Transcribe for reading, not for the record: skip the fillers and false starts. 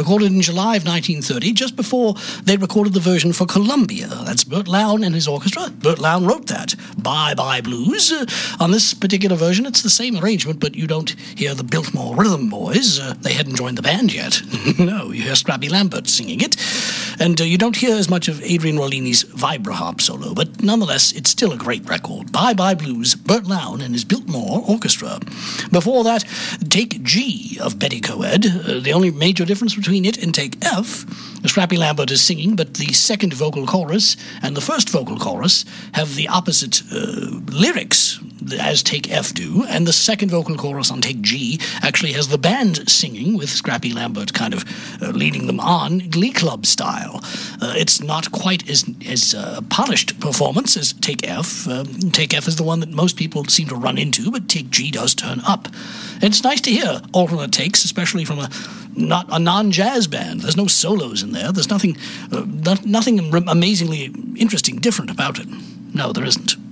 recorded in July of 1930, just before they recorded the version for Columbia. That's Burt Lown and his orchestra. Burt Lown wrote that. Bye Bye Blues. On this particular version, it's the same arrangement, but you don't hear the Biltmore Rhythm Boys. They hadn't joined the band yet. No, you hear Scrappy Lambert singing it. And you don't hear as much of Adrian Rollini's vibraharp solo, but nonetheless, it's still a great record. Bye Bye Blues, Burt Lown and his Biltmore Orchestra. Before that, Take G of Betty Coed. The only major difference between it and Take F, Scrappy Lambert is singing, but the second vocal chorus and the first vocal chorus have the opposite lyrics as Take F do, and the second vocal chorus on Take G actually has the band singing, with Scrappy Lambert kind of leading them on, Glee Club style. It's not quite as polished performance as Take F. Take F is the one that most people seem to run into, but Take G does turn up. And it's nice to hear alternate takes, especially from a non-jazz band. There's no solos in there. There's nothing amazingly interesting, different about it. No, there isn't.